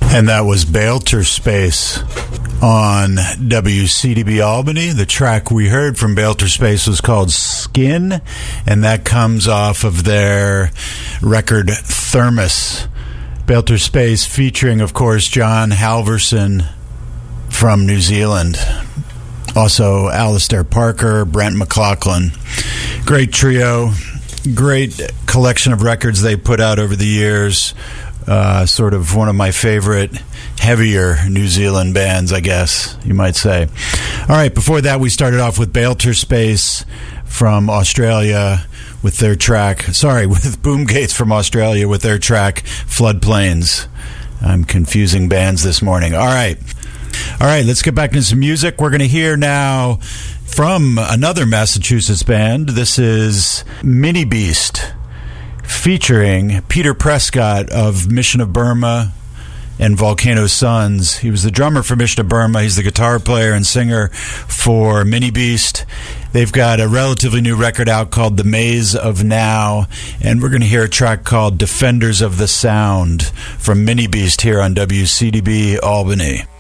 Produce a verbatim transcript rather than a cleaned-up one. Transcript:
And that was Balter Space on W C D B Albany. The track we heard from Balter Space was called Skin, and that comes off of their record Thermos. Balter Space featuring, of course, John Halverson from New Zealand. Also, Alistair Parker, Brent McLaughlin. Great trio. Great collection of records they put out over the years. Uh, sort of one of my favorite heavier New Zealand bands, I guess you might say. All right, before that we started off with Balter Space from Australia with their track, sorry, with Boomgates from Australia with their track Floodplains. I'm confusing bands this morning. All right. All right, let's get back into some music. We're going to hear now from another Massachusetts band. This is Mini Beast, featuring Peter Prescott of Mission of Burma and Volcano Sons. He was the drummer for Mission of Burma. He's the guitar player and singer for Mini Beast. They've got a relatively new record out called The Maze of Now, and we're going to hear a track called Defenders of the Sound from Mini Beast here on W C D B Albany.